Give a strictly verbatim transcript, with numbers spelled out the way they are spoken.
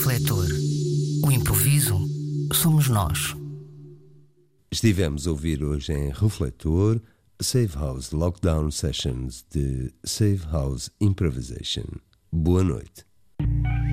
Refletor. O improviso somos nós. Estivemos a ouvir hoje em Refletor Safe House Lockdown Sessions de Safe House Improvisation. Boa noite.